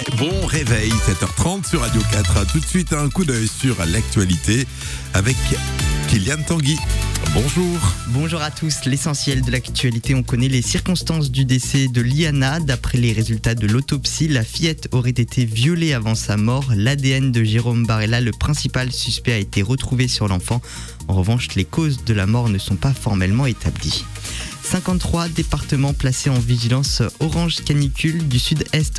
Bon réveil, 7h30 sur Radio 4. Tout de suite, un coup d'œil sur l'actualité avec Kylian Tanguy. Bonjour. Bonjour à tous. L'essentiel de l'actualité, on connaît les circonstances du décès de Liana. D'après les résultats de l'autopsie, la fillette aurait été violée avant sa mort. L'ADN de Jérôme Barella, le principal suspect, a été retrouvé sur l'enfant. En revanche, les causes de la mort ne sont pas formellement établies. 53 départements placés en vigilance orange canicule du sud-est